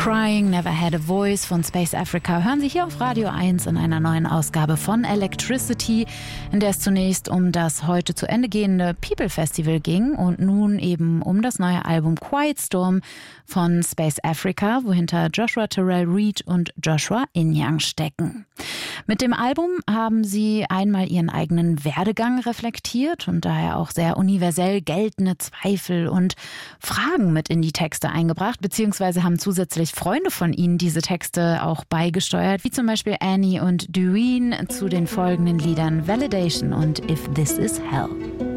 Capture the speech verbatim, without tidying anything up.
Crying, Never Had a Voice von Space Africa hören Sie hier auf Radio eins in einer neuen Ausgabe von Electricity, in der es zunächst um das heute zu Ende gehende People Festival ging und nun eben um das neue Album Quiet Storm von Space Africa, wohinter Joshua Terrell Reid und Joshua Inyang stecken. Mit dem Album haben sie einmal ihren eigenen Werdegang reflektiert und daher auch sehr universell geltende Zweifel und Fragen mit in die Texte eingebracht, beziehungsweise haben zusätzlich Freunde von ihnen diese Texte auch beigesteuert, wie zum Beispiel Annie und Doreen zu den folgenden Liedern Validation und If This Is Hell.